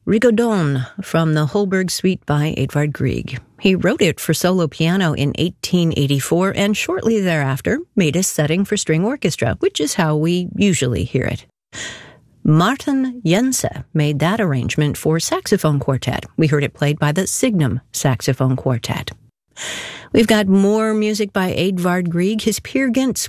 Rigodon from the Holberg Suite by Edvard Grieg. He wrote it for solo piano in 1884 and shortly thereafter made a setting for string orchestra, which is how we usually hear it. Martin Jense made that arrangement for saxophone quartet. We heard it played by the Signum Saxophone Quartet. We've got more music by Edvard Grieg. His Peer Gynt